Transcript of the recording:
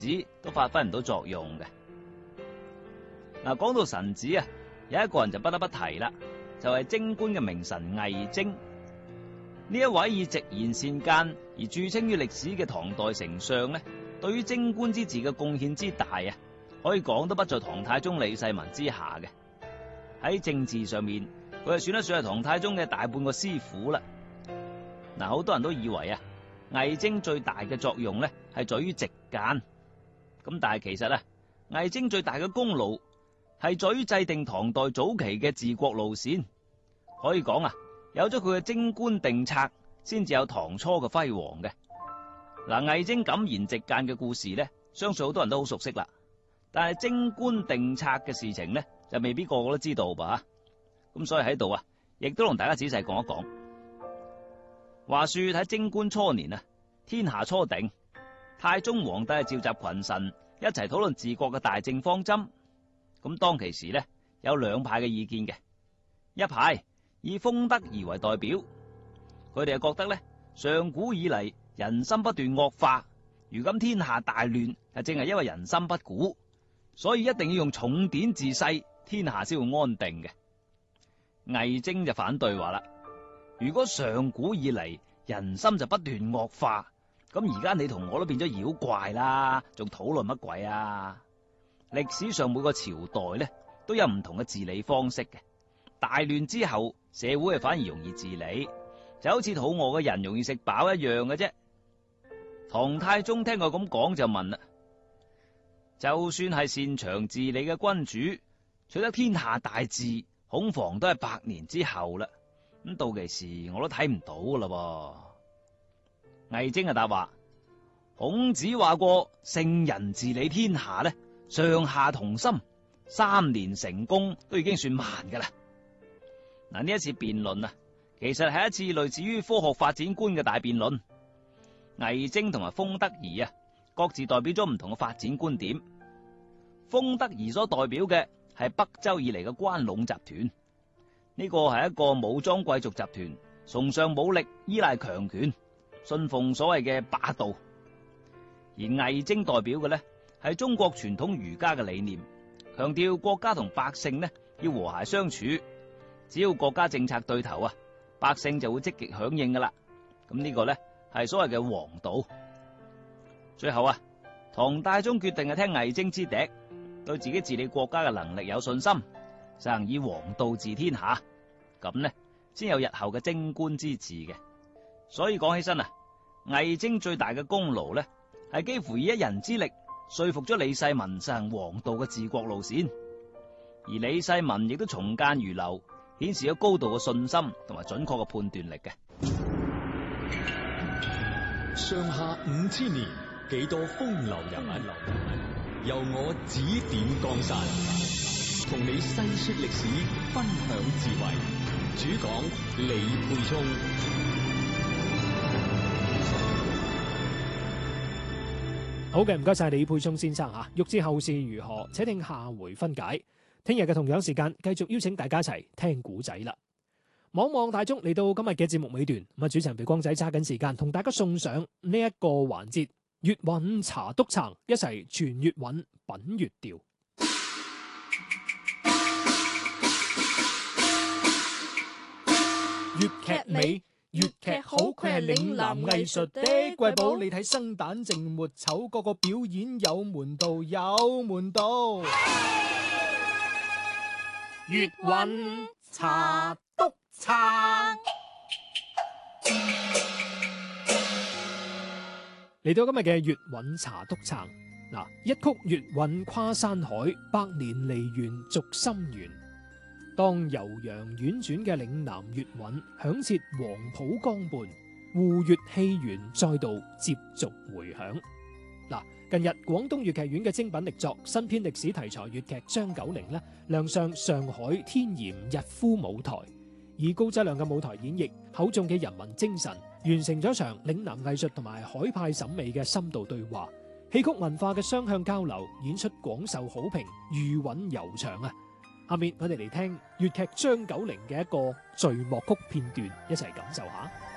子都發揮唔到作用嘅。嗱，講到臣子啊，有一個人就不得不提啦，就係貞觀嘅名臣魏徵。呢一位以直言善諫而著稱於歷史嘅唐代丞相呢，對於貞觀之治嘅貢獻之大啊，可以講都不在唐太宗李世民之下嘅。喺政治上面，佢係算得上係唐太宗嘅大半個師傅啦。嗱，好多人都以為啊，魏徵最大嘅作用呢係在於直諫，咁但係其實啊，魏徵最大嘅功勞係在於制定唐代早期嘅治國路線。可以講啊，有咗佢嘅貞觀定策，先至有唐初嘅輝煌嘅。嗱，魏徵敢言直諫嘅故事呢，相信好多人都好熟悉啦。但係貞觀定策嘅事情呢，就未必個個都知道吧。咁所以喺度啊，亦都同大家仔細講一講。話說喺貞觀初年啊，天下初定，太宗皇帝召集群臣一齊討論治國嘅大政方針。咁當其時呢，有兩派嘅意見嘅，一派以封德儀為代表，佢哋覺得呢，上古以嚟人心不斷惡化，如今天下大亂，正係因為人心不古，所以一定要用重典治世，天下先會安定嘅。魏徵就反對話啦，如果上古以嚟人心就不斷惡化，咁而家你同我都變咗妖怪啦，仲討論乜鬼啊？歷史上每個朝代呢都有唔同嘅治理方式嘅，大亂之後社會反而容易治理，就好似肚餓嘅人容易食飽一樣嘅啫。唐太宗聽佢咁講就問啦，就算係擅長治理嘅君主，取得天下大治，恐防都係百年之後啦。咁到其時我都睇唔到噶啦。魏徵就答話，孔子話過，聖人治理天下呢，上下同心，3年成功都已經算慢噶啦。嗱，呢一次辯論啊，其實係一次類似於科學發展觀嘅大辯論。魏徵同埋封德儀啊，各自代表咗唔同嘅發展觀點。封德儀所代表嘅係北周以嚟嘅關隴集團，呢個係一個武裝貴族集團，崇尚武力，依賴強權，信奉所謂嘅霸道。而魏徵代表嘅呢，係中國傳統儒家嘅理念，強調國家同百姓呢要和諧相處，只要國家政策對頭啊，百姓就會積極響應噶啦。咁呢個呢係所謂嘅王道。最後啊，唐太宗決定係聽魏徵之笛，對自己治理國家嘅能力有信心，實行以王道治天下，咁呢先有日後嘅貞觀之治嘅。所以講起身啊，魏徵最大嘅功勞呢，係幾乎以一人之力說服咗李世民實行王道嘅治國路線，而李世民亦都從諫如流，顯示咗高度嘅信心同埋準確嘅判斷力嘅。 上下5000年，幾多風流人物，由我指點江山，同你細說歷史，分享智慧。主講李沛聰。 好嘅，唔該晒李沛聰先生吓。欲知後事如何，且聽下回分解。聽日嘅同樣時間，繼續邀請大家一齊聽古仔啦。望望大鐘嚟到今日嘅節目尾段，咁啊主持人肥光仔揸緊時間同大家送上呢一個環節，粵韻茶篤撐，一齊傳粵韻，品粵調。粵劇美，粵劇好，佢係嶺南藝術的瑰寶。你睇生旦淨末丑，個個表演有門道，有門道。粵韻茶篤撐，嚟到今日嘅粵韻茶篤撐嗱，一曲粵韻跨山海，百年梨園續心緣。當悠揚婉轉嘅嶺南粵韻響徹黃浦江畔，滬粵戲園再度接續回響。嗱，近日廣東粵劇院嘅精品力作新編歷史題材粵劇張九齡呢，亮相上海天鹽逸夫舞台，以高質量嘅舞台演繹，厚重嘅人文精神，完成咗場嶺南藝術同埋海派審美嘅深度對話，戲曲文化嘅雙向交流，演出廣受好評，餘韻悠長啊！下面我哋嚟聽粵劇張九齡嘅一個序幕曲片段，一齊感受下。